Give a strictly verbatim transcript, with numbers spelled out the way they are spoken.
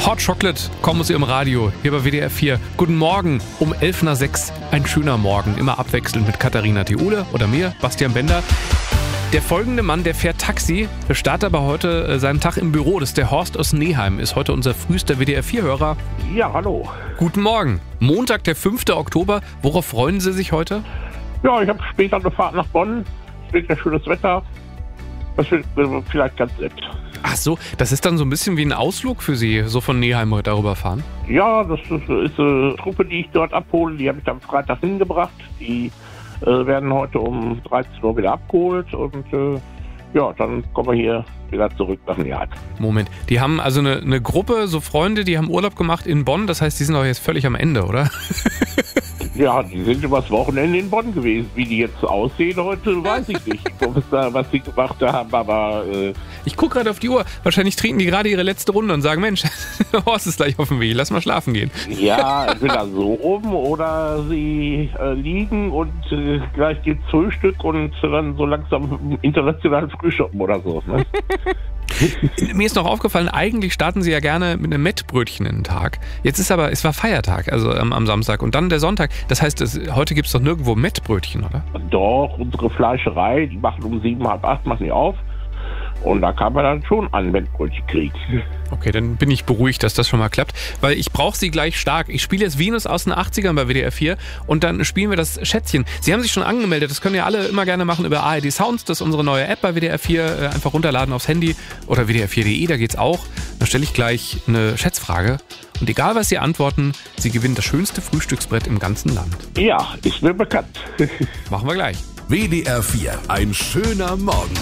Hot Chocolate kommen aus ihrem Radio, hier bei W D R vier. Guten Morgen um elf nach sechs, ein schöner Morgen, immer abwechselnd mit Katharina Theole oder mir, Bastian Bender. Der folgende Mann, der fährt Taxi, der startet aber heute äh, seinen Tag im Büro. Das ist der Horst aus Neheim, ist heute unser frühester W D R vier Hörer. Ja, hallo. Guten Morgen. Montag, der fünfte Oktober. Worauf freuen Sie sich heute? Ja, ich habe später eine Fahrt nach Bonn. Es wird ja schönes Wetter. Das wird äh, vielleicht ganz nett. Ach so, das ist dann so ein bisschen wie ein Ausflug für Sie, so von Neheim darüber fahren? Ja, das ist, ist eine Truppe, die ich dort abhole. Die habe ich am Freitag hingebracht. Die äh, werden heute um dreizehn Uhr wieder abgeholt. Und äh, ja, dann kommen wir hier wieder zurück nach Neheim. Moment, die haben also eine, eine Gruppe, so Freunde, die haben Urlaub gemacht in Bonn. Das heißt, die sind doch jetzt völlig am Ende, oder? Ja, die sind übers Wochenende in Bonn gewesen. Wie die jetzt aussehen heute, weiß ich nicht. Ich weiß nicht, was sie gemacht haben, aber... Äh ich gucke gerade auf die Uhr. Wahrscheinlich trinken die gerade ihre letzte Runde und sagen, Mensch, Horst ist gleich auf dem Weg, lass mal schlafen gehen. Ja, entweder so rum oder sie äh, liegen und äh, gleich gibt's Frühstück und dann so langsam international frühschoppen oder so. Ne? Mir ist noch aufgefallen, eigentlich starten Sie ja gerne mit einem Mettbrötchen in den Tag. Jetzt ist aber, es war Feiertag, also ähm, am Samstag und dann der Sonntag. Das heißt, es, heute gibt es doch nirgendwo Mettbrötchen, oder? Doch, unsere Fleischerei, die machen um sieben, halb acht, machen die auf. Und da kann man dann schon ein Mettbrötchen kriegen. Okay, dann bin ich beruhigt, dass das schon mal klappt, weil ich brauche Sie gleich stark. Ich spiele jetzt Venus aus den achtzigern bei W D R vier und dann spielen wir das Schätzchen. Sie haben sich schon angemeldet, das können ja alle immer gerne machen über A R D Sounds, das ist unsere neue App bei W D R vier, einfach runterladen aufs Handy oder W D R vier punkt de, da geht's auch. Dann stelle ich gleich eine Schätzfrage und egal was Sie antworten, Sie gewinnen das schönste Frühstücksbrett im ganzen Land. Ja, ist mir bekannt. Machen wir gleich. W D R vier, ein schöner Morgen.